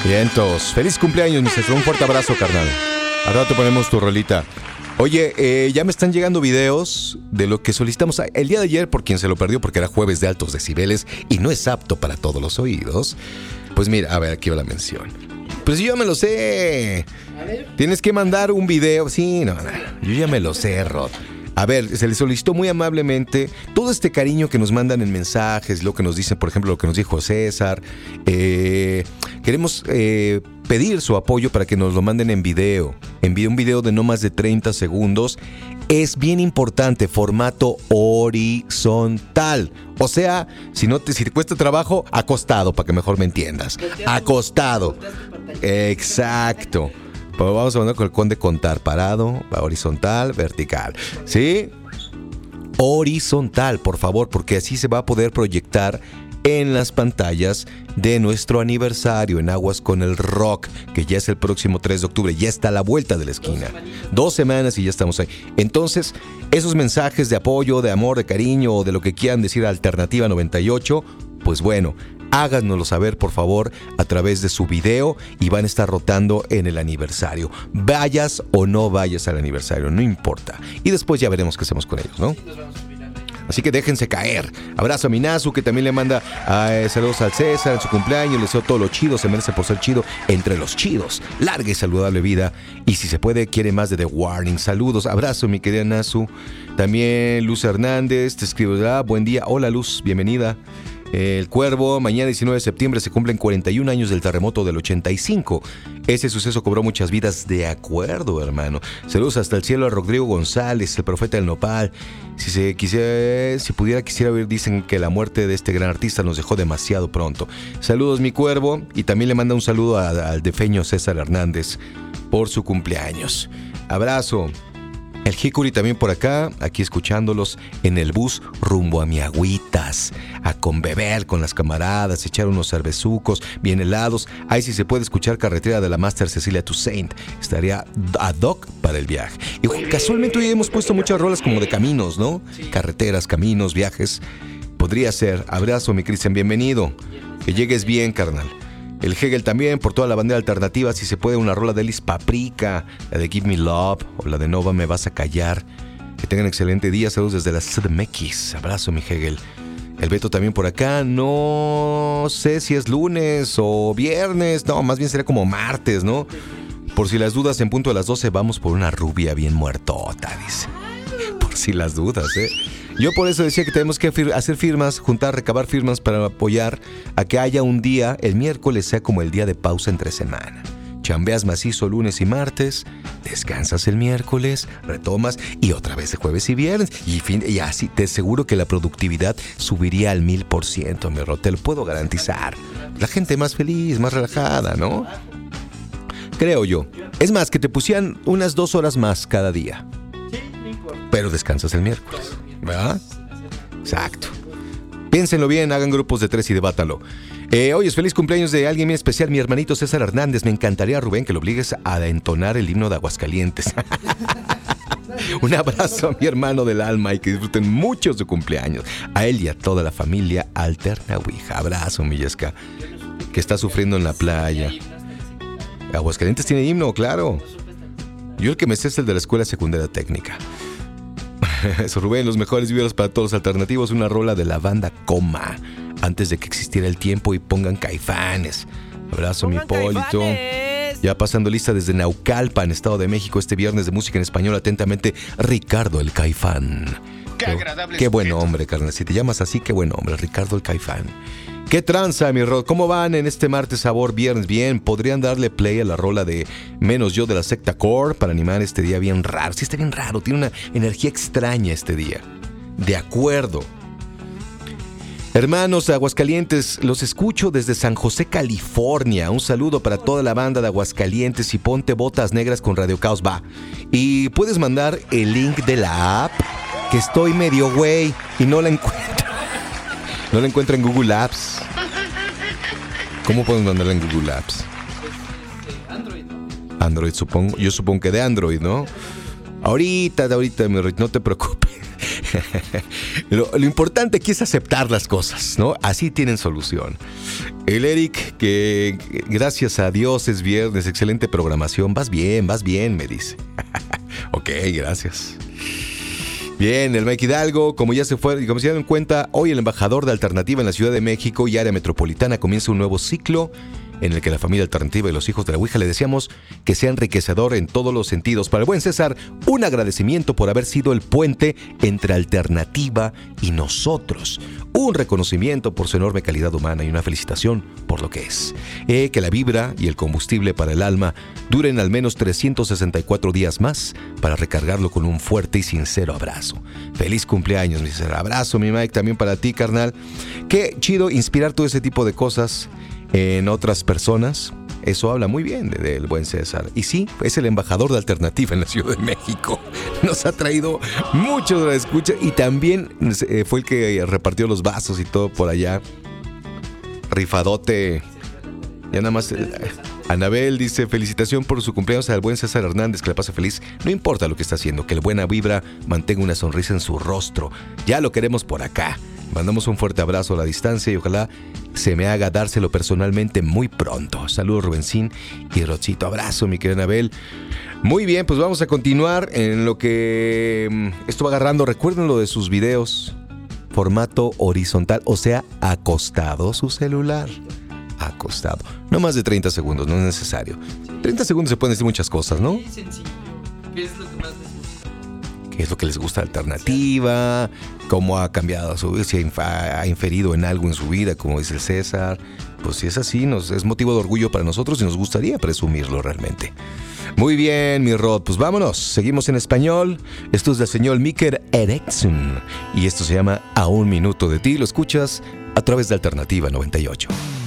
Vientos. Feliz cumpleaños, mi César. Un fuerte abrazo, carnal. Al rato ponemos tu rolita. Oye, ya me están llegando videos de lo que solicitamos el día de ayer, por quien se lo perdió porque era jueves de altos decibeles y no es apto para todos los oídos. Pues mira, a ver, aquí va la mención. Pues yo ya me lo sé. A ver. Tienes que mandar un video. Sí, no, yo ya me lo sé, Rod. A ver, se le solicitó muy amablemente todo este cariño que nos mandan en mensajes, lo que nos dicen, por ejemplo, lo que nos dijo César. Queremos pedir su apoyo para que nos lo manden en video. Envíe un video de no más de 30 segundos. Es bien importante, formato horizontal. O sea, si te cuesta trabajo, acostado, para que mejor me entiendas. Acostado. Exacto. Pues vamos a mandar con el conde contar, parado, horizontal, vertical. ¿Sí? Horizontal, por favor, porque así se va a poder proyectar en las pantallas de nuestro aniversario en Aguas con el Rock, que ya es el próximo 3 de octubre, ya está a la vuelta de la esquina. 2 semanas y ya estamos ahí. Entonces, esos mensajes de apoyo, de amor, de cariño o de lo que quieran decir a Alternativa 98, pues bueno, háganoslo saber, por favor, a través de su video y van a estar rotando en el aniversario. Vayas o no vayas al aniversario, no importa. Y después ya veremos qué hacemos con ellos, ¿no? Así que déjense caer. Abrazo a Minazu, que también le manda saludos al César en su cumpleaños. Le deseo todo lo chido, se merece por ser chido entre los chidos. Larga y saludable vida. Y si se puede, quiere más de The Warning. Saludos, abrazo, mi querida Nazu. También Luz Hernández te escribe: buen día, hola Luz, bienvenida. El Cuervo, mañana 19 de septiembre se cumplen 41 años del terremoto del 85. Ese suceso cobró muchas vidas. De acuerdo, hermano. Saludos hasta el cielo a Rodrigo González, el profeta del nopal. Si pudiera, quisiera ver, dicen que la muerte de este gran artista nos dejó demasiado pronto. Saludos, mi Cuervo. Y también le manda un saludo al defeño César Hernández por su cumpleaños. Abrazo. El Hikuri también por acá, aquí escuchándolos en el bus rumbo a Miagüitas, a conbeber con las camaradas, echar unos cervezucos bien helados. Ahí sí se puede escuchar Carretera de la Master Cecilia Toussaint, estaría ad hoc para el viaje. Y bueno, casualmente hoy hemos puesto muchas rolas como de caminos, ¿no? Carreteras, caminos, viajes. Podría ser. Abrazo, mi Cristian, bienvenido. Que llegues bien, carnal. El Hegel también, por toda la bandera alternativa, si se puede, una rola de Elis Paprika, la de Give Me Love o la de Nova Me Vas a Callar. Que tengan excelente día, saludos desde la CDMX. Abrazo, mi Hegel. El Beto también por acá, no sé si es lunes o viernes, no, más bien sería como martes, ¿no? Por si las dudas, en punto de las 12 vamos por una rubia bien muertota, dice. Por si las dudas, Yo por eso decía que tenemos que hacer firmas, recabar firmas para apoyar a que haya un día, el miércoles sea como el día de pausa entre semana. Chambeas macizo lunes y martes, descansas el miércoles, retomas y otra vez de jueves y viernes. Y así te aseguro que la productividad subiría al 1000%, mi Ro, te lo puedo garantizar. La gente más feliz, más relajada, ¿no? Creo yo. Es más, que te pusieran unas 2 horas más cada día. Sí, no importa. Pero descansas el miércoles, ¿verdad? Exacto. Piénsenlo bien, hagan grupos de 3 y debátalo. Hoy es feliz cumpleaños de alguien bien especial, mi hermanito César Hernández. Me encantaría, Rubén, que lo obligues a entonar el himno de Aguascalientes. Un abrazo a mi hermano del alma y que disfruten mucho su cumpleaños. A él y a toda la familia Alterna Ouija. Abrazo, mi Yesca, que está sufriendo en la playa. Aguascalientes tiene himno, claro. Yo el que me sé es el de la Escuela Secundaria Técnica. Eso, Rubén, los mejores vibras para todos los alternativos. Una rola de la banda Coma, antes de que existiera el tiempo, y pongan Caifanes. Abrazo, mi Polito. Ya pasando lista desde Naucalpan, Estado de México, este viernes de música en español. Atentamente, Ricardo el Caifán. Qué buen hombre, carnal. Si te llamas así, qué buen hombre, Ricardo el Caifán. ¿Qué tranza, mi Rod? ¿Cómo van en este martes sabor viernes? Bien, ¿podrían darle play a la rola de Menos Yo de la secta Core para animar este día bien raro? Sí, está bien raro, tiene una energía extraña este día. De acuerdo. Hermanos de Aguascalientes, los escucho desde San José, California. Un saludo para toda la banda de Aguascalientes y ponte botas negras con Radio Caos, va. Y puedes mandar el link de la app, que estoy medio güey y no la encuentro. No la encuentro en Google Apps. ¿Cómo puedes mandarla en Google Apps? Android, ¿no? Android, supongo. Yo supongo que de Android, ¿no? Ahorita, mi Rey, no te preocupes. Lo importante aquí es aceptar las cosas, ¿no? Así tienen solución. El Eric, que gracias a Dios es viernes, excelente programación. Vas bien, me dice. Ok, gracias. Bien, el Mike Hidalgo, como ya se dieron cuenta, hoy el embajador de Alternativa en la Ciudad de México y área metropolitana comienza un nuevo ciclo en el que la familia alternativa y los hijos de la Ouija le deseamos que sea enriquecedor en todos los sentidos. Para el buen César, un agradecimiento por haber sido el puente entre Alternativa y nosotros. Un reconocimiento por su enorme calidad humana y una felicitación por lo que es. Que la vibra y el combustible para el alma duren al menos 364 días más para recargarlo con un fuerte y sincero abrazo. Feliz cumpleaños, mi César. Abrazo, mi Mike, también para ti, carnal. Qué chido inspirar todo ese tipo de cosas en otras personas. Eso habla muy bien del buen César. Y sí, es el embajador de Alternativa en la Ciudad de México. Nos ha traído mucho de la escucha y también fue el que repartió los vasos y todo por allá. Rifadote. Ya nada más. Anabel dice: felicitación por su cumpleaños al buen César Hernández, que la pase feliz. No importa lo que está haciendo, que el buena vibra mantenga una sonrisa en su rostro. Ya lo queremos por acá. Mandamos un fuerte abrazo a la distancia y ojalá se me haga dárselo personalmente muy pronto. Saludos, Rubencín y Rochito. Abrazo, mi querida Anabel. Muy bien, pues vamos a continuar en lo que esto va agarrando. Recuerden lo de sus videos. Formato horizontal, o sea, acostado su celular. Acostado. No más de 30 segundos, no es necesario. 30 segundos se pueden decir muchas cosas, ¿no? Sí, sencillo. ¿Qué es lo que más les gusta? ¿Qué es lo que les gusta de Alternativa? ¿Cómo ha cambiado su vida? Si ha inferido en algo en su vida, como dice el César. Pues si es así, es motivo de orgullo para nosotros y nos gustaría presumirlo realmente. Muy bien, mi Rod, pues vámonos. Seguimos en español. Esto es del señor Mikael Eriksson y esto se llama A un minuto de ti. Lo escuchas a través de Alternativa 98.